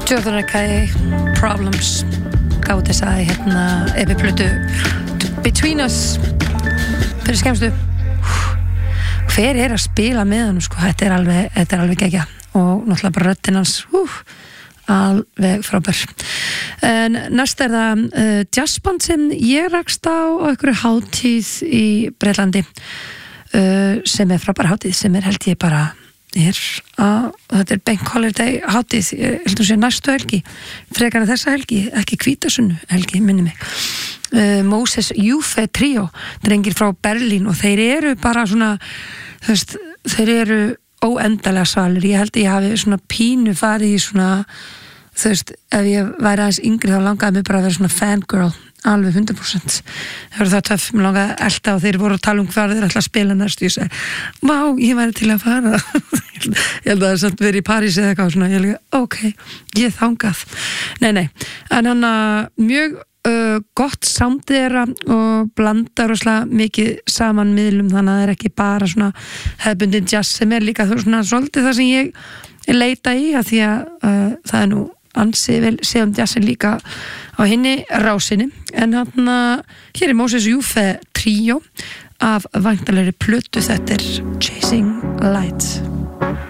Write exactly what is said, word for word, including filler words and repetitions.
Jordan Kay Problems gáði þess að hérna epiplötu Between Us fyrir skemmstu. Hver er að spila með hann sko, þetta er alveg, þetta er alveg gegja og náttúrulega bara röddinn hans hú, alveg frábær. En næst er það uh, jazzband sem ég rakst á á einhverju hátíð í Bretlandi uh, sem er frábær hátíð sem er held ég bara er að þetta er Bank Holiday hátíð, ég held að sé næstu helgi frekar en þessa helgi, ekki hvítasunnu helgi, minni mig uh, Moses Youfe Trio, drengir frá Berlín og þeir eru bara svona þú veist, þeir eru óendalega svalir, ég held að ég hafi svona pínu farið í svona þú veist, ef ég væri aðeins yngri þá langaði mig bara að vera svona fangirl alveg hundrað prósent það var það töff, mér langaði að elta og þeir voru að tala um hvað þeir ætla að spila næst og ég segi, vá, ég væri til að fara ég held að það er samt verið í París eða eitthvað svona, ég held að, ok ég þangað, nei, nei en hann að mjög uh, gott soundið þeirra og blandar rosalega mikið saman miðlum þannig að það er ekki bara svona hefðbundin jazz sem er líka svona svolítið það sem ég leita í að því að uh, það er nú ansi vel séum jazzin líka á hinni rásinni en hann hér er Moses Youfe Trio af væntanlegri plötu, þetta er Chasing Lights.